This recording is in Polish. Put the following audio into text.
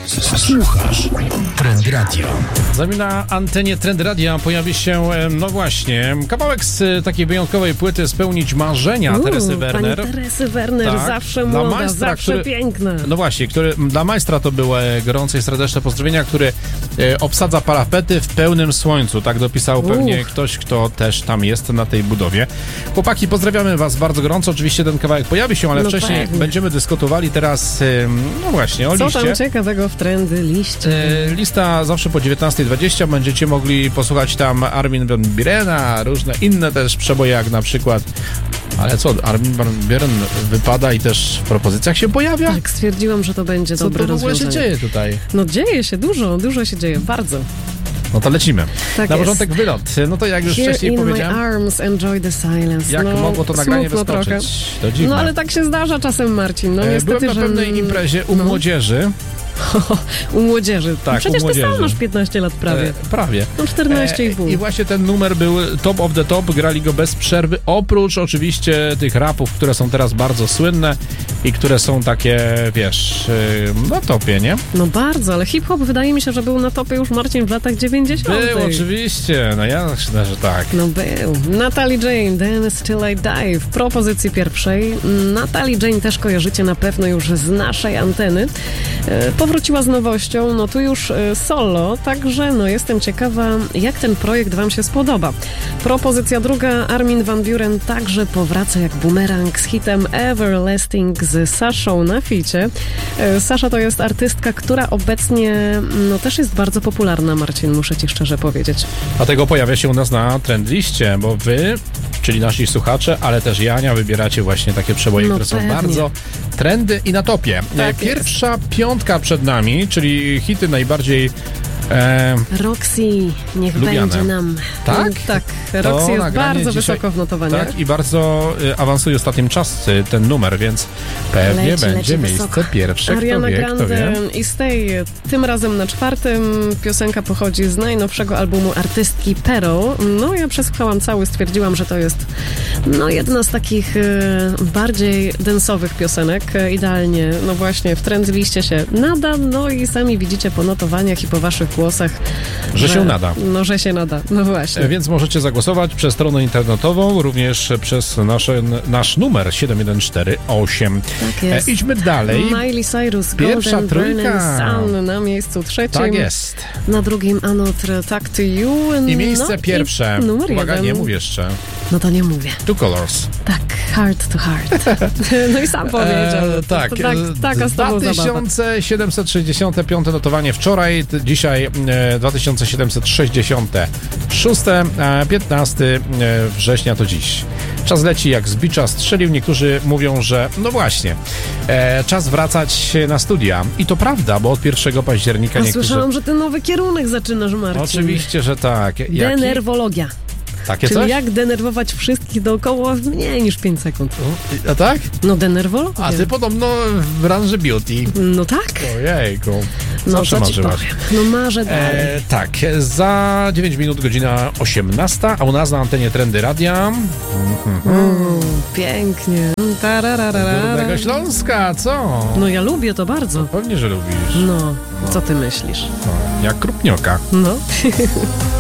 Słuchasz Trend Radio. Zanim na antenie Trend Radia pojawi się, no właśnie, kawałek z takiej wyjątkowej płyty Spełnić Marzenia Teresy Werner. Pani Teresy Werner, Tak, zawsze dla młoda, majstra, zawsze piękna. No właśnie, dla majstra to były gorące i serdeczne pozdrowienia, który obsadza parapety w pełnym słońcu. Tak dopisał pewnie ktoś, kto też tam jest na tej budowie. Chłopaki, pozdrawiamy was bardzo gorąco. Oczywiście ten kawałek pojawi się, ale wcześniej pewnie. będziemy dyskutowali teraz, no właśnie, o liście. Co tam ciekawego w trendy liście? Lista zawsze po 19:20. Będziecie mogli posłuchać tam Armin van Burena, różne inne też przeboje, jak na przykład. Ale co, Armin van Buren wypada i też w propozycjach się pojawia? Tak, stwierdziłam, że to będzie Co dobre to w ogóle się rozwiązanie. dzieje tutaj? No dzieje się dużo się dzieje, bardzo. No to lecimy. Tak Na jest. początek wylot. No to jak już Here wcześniej in powiedziałem, my arms, enjoy the silence. jak mogło to nagranie smutno wyskoczyć? trochę. To dziwne. No ale tak się zdarza czasem, Marcin. No niestety, Byłem na pewnej imprezie u młodzieży. U młodzieży. Tak, Przecież u ty sam młodzieży. masz 15 lat prawie. Prawie. No 14,5. I właśnie ten numer był top of the top, grali go bez przerwy, oprócz oczywiście tych rapów, które są teraz bardzo słynne i które są takie, wiesz, na topie, nie? No bardzo, ale hip-hop wydaje mi się, że był na topie już, Marcin, w latach 90. Był, oczywiście, no ja myślę, że tak. No był. Natalie Jane, Dance Till I Die w propozycji pierwszej. Natalie Jane też kojarzycie na pewno już z naszej anteny. Powróciła z nowością, no tu już solo, także no jestem ciekawa, jak ten projekt wam się spodoba. Propozycja druga, Armin van Buren także powraca jak bumerang z hitem Everlasting z Saszą na ficie. Sasza to jest artystka, która obecnie no też jest bardzo popularna, Marcin, muszę ci szczerze powiedzieć. Dlatego pojawia się u nas na trendliście, bo wy, czyli nasi słuchacze, ale też Jania, wybieracie właśnie takie przeboje, No które są pewnie. bardzo trendy i na topie. Tak Pierwsza piątka przed nami, czyli hity najbardziej Roxy, niech lubiane. będzie nam. Tak? Tak, To Roxy jest nagranie bardzo dzisiaj- wysoko w notowaniach. Tak, i bardzo awansuje ostatnim czas ten numer, więc pewnie Leci będzie miejsce wysoko. pierwsze, Ariana kto wie. Grande i Stay, tym razem na 4. Piosenka pochodzi z najnowszego albumu artystki Pero. No ja przesłuchałam cały, stwierdziłam, że to jest no jedna z takich bardziej densowych piosenek. Idealnie, no właśnie w trend liście się nada, no i sami widzicie po notowaniach i po waszych głosach, Że się nada. No, że się nada, no właśnie. Więc możecie zagłosować przez stronę internetową, również przez nasz numer 7148. Tak jest. Idźmy dalej. Miley Cyrus, Pierwsza Golden trójka. Burning Sun na miejscu 3. Tak jest. Na 2. Another Talk to You. I miejsce no, pierwsze. I numer Uwaga, 1. nie mów jeszcze. No to nie mówię. Two Colors. Tak, Heart to Heart. No i sam powiedział. Tak, To taka z tobą zabawa. 2765 notowanie wczoraj, dzisiaj 2766, 15 września to dziś. Czas leci jak z bicza strzelił. Niektórzy mówią, że no właśnie, czas wracać na studia. I to prawda, bo od 1 października A niektórzy... słyszałam, że ty nowy kierunek zaczynasz, Marcin. Oczywiście, że tak. Jaki? Denerwologia. Takie Czyli coś? jak denerwować wszystkich dookoła w mniej niż 5 sekund. A tak? No denerwologia. A ty podobno w branży beauty. No tak. Ojejku. No Zawsze co ci marzyłaś. powiem. No marzę dalej. Tak, za 9 minut godzina 18, a u nas na antenie Trendy Radia Pięknie. Górnego Tarararara. Śląska, co? No ja lubię to bardzo. Pewnie, że lubisz. No, co ty myślisz? Jak Krupnioka. No.